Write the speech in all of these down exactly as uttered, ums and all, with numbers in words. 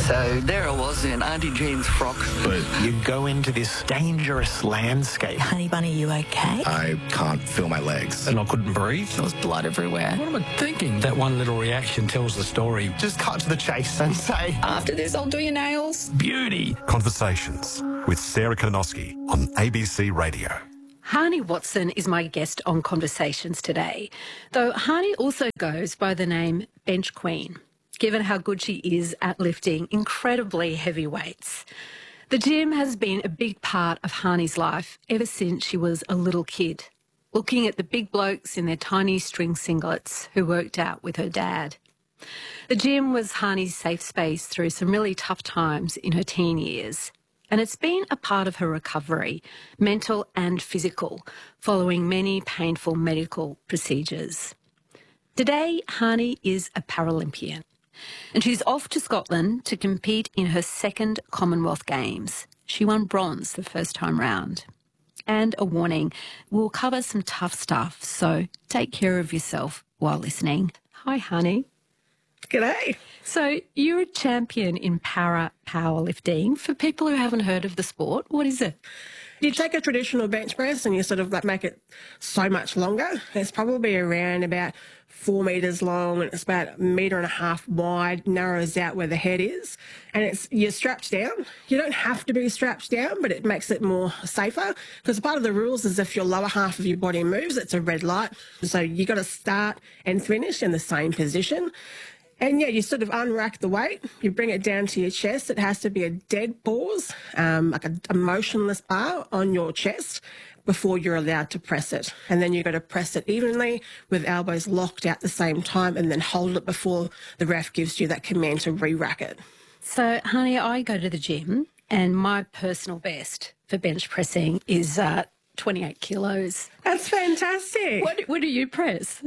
So there I was in Auntie Jean's frock. But you go into this dangerous landscape. Honey Bunny, you okay? I can't feel my legs. And I couldn't breathe. There was blood everywhere. What am I thinking? That one little reaction tells the story. Just cut to the chase and say, After this, I'll do your nails. Beauty. Conversations with Sarah Karnowski on A B C Radio. Hani Watson is my guest on Conversations today, though Hani also goes by the name Bench Queen, given how good she is at lifting incredibly heavy weights. The gym has been a big part of Hani's life ever since she was a little kid, looking at the big blokes in their tiny string singlets who worked out with her dad. The gym was Hani's safe space through some really tough times in her teen years. And it's been a part of her recovery, mental and physical, following many painful medical procedures. Today, Hani is a Paralympian, and she's off to Scotland to compete in her second Commonwealth Games. She won bronze the first time round. And a warning, we'll cover some tough stuff, so take care of yourself while listening. Hi, Hani. G'day. So you're a champion in para powerlifting. For people who haven't heard of the sport, what is it? You take a traditional bench press and you sort of like make it so much longer. It's probably around about four metres long and it's about a metre and a half wide, narrows out where the head is. And it's you're strapped down. You don't have to be strapped down, but it makes it more safer because part of the rules is if your lower half of your body moves, it's a red light. So you got to start and finish in the same position. And, yeah, you sort of unrack the weight, you bring it down to your chest. It has to be a dead pause, um, like a, a motionless bar on your chest before you're allowed to press it. And then you've got to press it evenly with elbows locked at the same time and then hold it before the ref gives you that command to re-rack it. So, Hani, I go to the gym and my personal best for bench pressing is uh, twenty-eight kilos. That's fantastic. What, what do you press?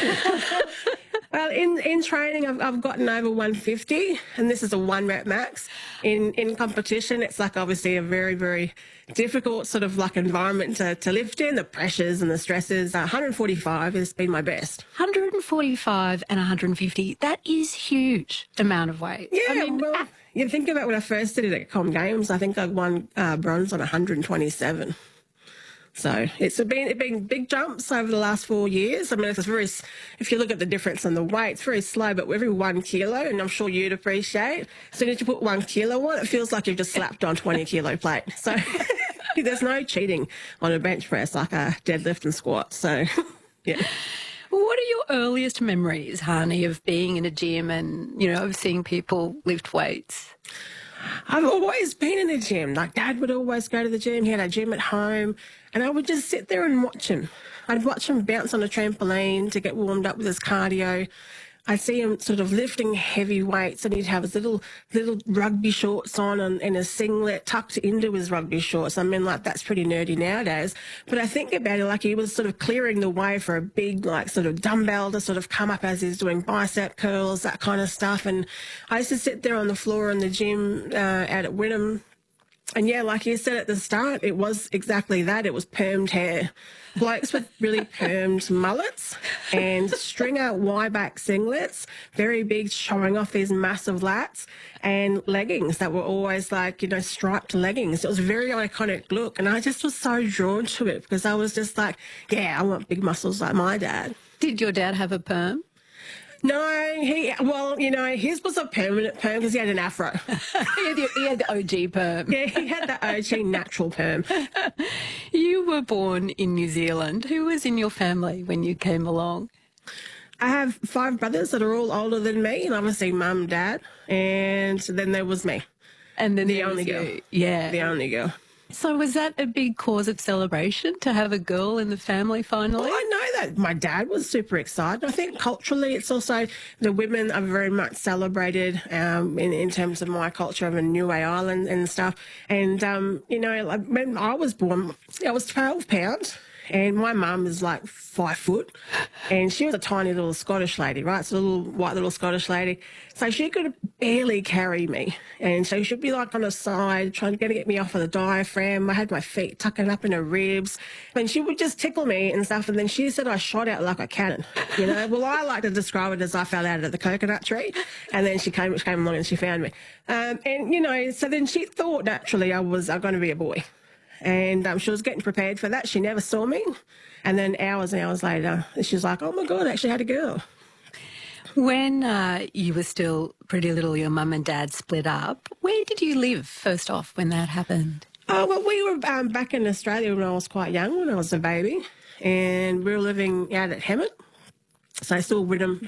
Well, in, in training, I've, I've gotten over one fifty, and this is a one rep max. In in competition, it's like obviously a very, very difficult sort of like environment to, to lift in, the pressures and the stresses. Uh, one forty-five has been my best. one forty-five and one fifty, that is huge amount of weight. Yeah, I mean, well, you think about when I first did it at Com Games, I think I won uh, bronze on one twenty-seven. So it's been it's been big jumps over the last four years. I mean, it's very, if you look at the difference in the weight, it's very slow, but every one kilo, and I'm sure you'd appreciate, as soon as you put one kilo on, it feels like you've just slapped on twenty kilo plate. So there's no cheating on a bench press like a deadlift and squat. So, yeah. What are your earliest memories, Hani, of being in a gym and, you know, of seeing people lift weights? I've always been in a gym. Like, Dad would always go to the gym. He had a gym at home, and I would just sit there and watch him. I'd watch him bounce on a trampoline to get warmed up with his cardio. I'd see him sort of lifting heavy weights, and he'd have his little little rugby shorts on and, and a singlet tucked into his rugby shorts. I mean, like, that's pretty nerdy nowadays. But I think about it like he was sort of clearing the way for a big, like, sort of dumbbell to sort of come up as he's doing bicep curls, that kind of stuff. And I used to sit there on the floor in the gym uh, out at Wynnum. And, yeah, like you said at the start, it was exactly that. It was permed hair. Blokes with really permed mullets and stringer Y-back singlets, very big, showing off these massive lats, and leggings that were always like, you know, striped leggings. It was a very iconic look, and I just was so drawn to it because I was just like, yeah, I want big muscles like my dad. Did your dad have a perm? No, he, well, you know, his was a permanent perm because he had an afro. he, had the, he had the O G perm. Yeah, he had the O G natural perm. You were born in New Zealand. Who was in your family when you came along? I have five brothers that are all older than me, and obviously mum, dad, and then there was me. And then the only girl. You. Yeah. The only girl. So was that a big cause of celebration to have a girl in the family finally? Well, I know that my dad was super excited. I think culturally it's also the women are very much celebrated um, in, in terms of my culture of Niue Island and stuff. And, um, you know, like when I was born, I was twelve pounds And my mum is like five foot, and she was a tiny little Scottish lady, right? So a little white little Scottish lady. So she could barely carry me. And so she'd be like on the side, trying to get, get me off of the diaphragm. I had my feet tucking up in her ribs. And she would just tickle me and stuff. And then she said I shot out like a cannon, you know? Well, I like to describe it as I fell out of the coconut tree. And then she came, she came along and she found me. Um, and, you know, so then she thought naturally I was uh, going to be a boy. And um, she was getting prepared for that. She never saw me. And then hours and hours later, she's like, oh, my God, I actually had a girl. When uh, you were still pretty little, your mum and dad split up. Where did you live, first off, when that happened? Oh, well, we were um, back in Australia when I was quite young, when I was a baby. And we were living out at Hammett. So still Wyndham